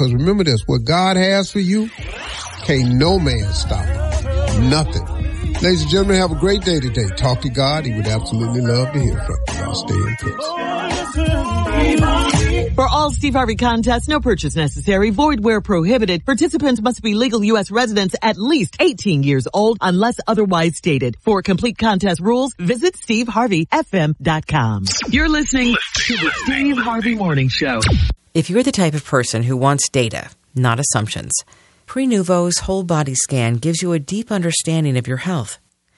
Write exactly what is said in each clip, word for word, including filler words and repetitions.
Because remember this, what God has for you, can't no man stop it. Nothing. Ladies and gentlemen, have a great day today. Talk to God. He would absolutely love to hear from you. Y'all stay in peace. For all Steve Harvey contests, no purchase necessary, void where prohibited. Participants must be legal U S residents at least eighteen years old unless otherwise stated. For complete contest rules, visit steve harvey f m dot com. You're listening to the Steve Harvey Morning Show. If you're the type of person who wants data, not assumptions, Prenuvo's whole body scan gives you a deep understanding of your health.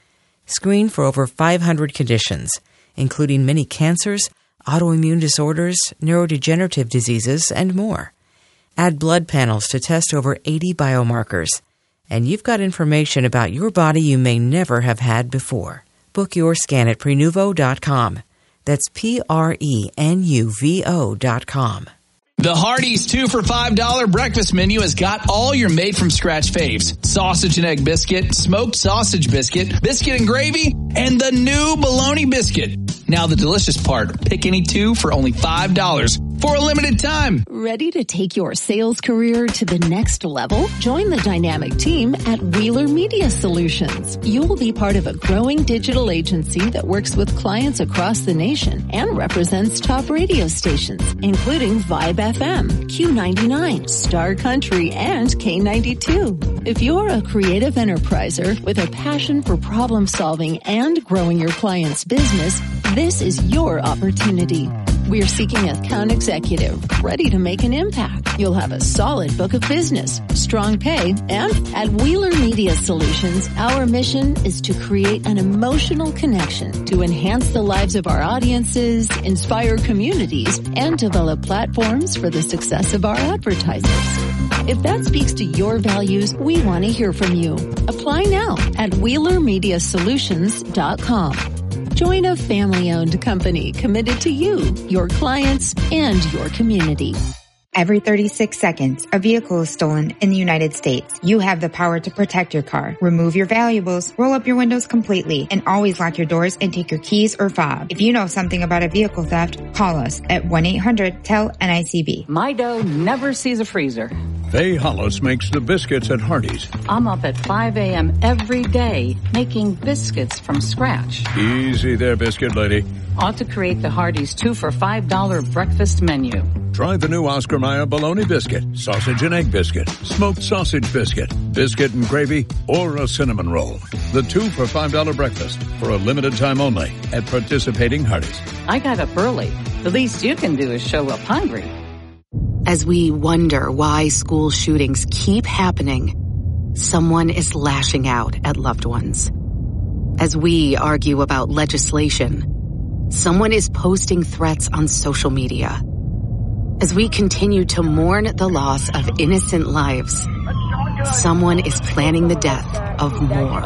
Screen for over five hundred conditions, including many cancers, autoimmune disorders, neurodegenerative diseases, and more. Add blood panels to test over eighty biomarkers, and you've got information about your body you may never have had before. Book your scan at Prenuvo dot com. That's P R E N U V O dot com. The Hardee's two for five dollars breakfast menu has got all your made-from-scratch faves. Sausage and egg biscuit, smoked sausage biscuit, biscuit and gravy, and the new bologna biscuit. Now the delicious part, pick any two for only five dollars for a limited time. Ready to take your sales career to the next level? Join the dynamic team at Wheeler Media Solutions. You will be part of a growing digital agency that works with clients across the nation and represents top radio stations, including Vibe F M, Q ninety-nine, Star Country, and K ninety-two. If you're a creative enterpriser with a passion for problem solving and growing your client's business, this is your opportunity. We're seeking an account executive ready to make an impact. You'll have a solid book of business, strong pay, and at Wheeler Media Solutions, our mission is to create an emotional connection to enhance the lives of our audiences, inspire communities, and develop platforms for the success of our advertisers. If that speaks to your values, we want to hear from you. Apply now at Wheeler Media Solutions dot com. Join a family-owned company committed to you, your clients, and your community. Every thirty-six seconds, a vehicle is stolen in the United States. You have the power to protect your car. Remove your valuables, roll up your windows completely, and always lock your doors and take your keys or fob. If you know something about a vehicle theft, call us at one eight hundred T E L N I C B. My dough never sees a freezer. Faye Hollis makes the biscuits at Hardee's. I'm up at five a.m. every day making biscuits from scratch. Easy there, biscuit lady. Ought to create the Hardee's two for five dollars breakfast menu. Try the new Oscar Mayer bologna biscuit, sausage and egg biscuit, smoked sausage biscuit, biscuit and gravy, or a cinnamon roll. The two for five dollars breakfast for a limited time only at participating Hardee's. I got up early. The least you can do is show up hungry. As we wonder why school shootings keep happening, someone is lashing out at loved ones. As we argue about legislation, someone is posting threats on social media. As we continue to mourn the loss of innocent lives, someone is planning the death of more.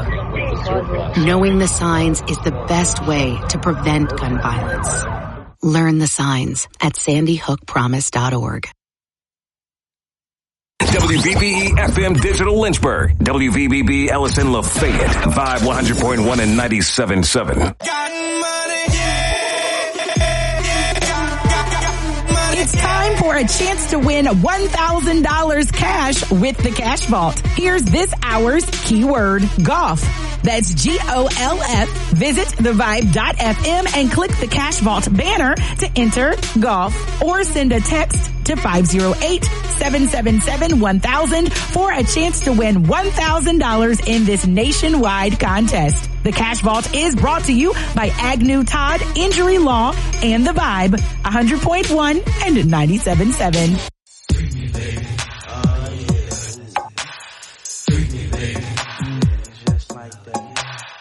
Knowing the signs is the best way to prevent gun violence. Learn the signs at sandy hook promise dot org. W V B E F M Digital Lynchburg. W V B B Ellison Lafayette. Vibe one hundred point one and ninety-seven point seven. It's time for a chance to win one thousand dollars cash with the Cash Vault. Here's this hour's keyword, golf. That's G O L F. Visit the vibe dot f m and click the Cash Vault banner to enter golf, or send a text to five oh eight, seven seven seven, one thousand for a chance to win one thousand dollars in this nationwide contest. The Cash Vault is brought to you by Agnew Todd, Injury Law, and The Vibe, one hundred point one and ninety-seven point seven.